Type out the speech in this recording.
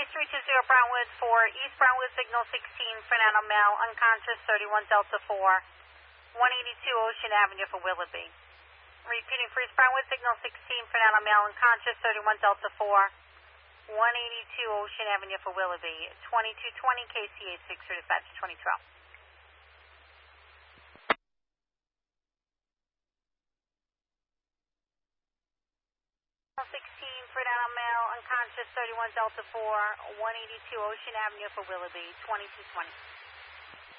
3320 Brownwood for East Brownwood, signal 16, Fernando Mel, unconscious, 31 Delta 4, 182 Ocean Avenue for Willoughby. Repeating for East Brownwood, signal 16, Fernando Mel, unconscious, 31 Delta 4, 182 Ocean Avenue for Willoughby. 2220 KCA 6 for dispatch 2012. 16, Fernando Mel, unconscious, 31 Delta 4, 182 Ocean Avenue for Willoughby, 2220.